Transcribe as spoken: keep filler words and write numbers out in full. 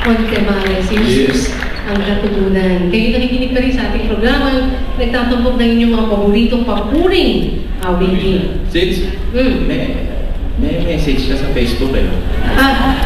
Montemare, si Jesus ang katutunan. Kayo nakikinig ka rin sa ating programa, nagtatampok na inyong mga paboritong papuring awitin. Since, Mm. may, may message ka sa Facebook eh. Ah,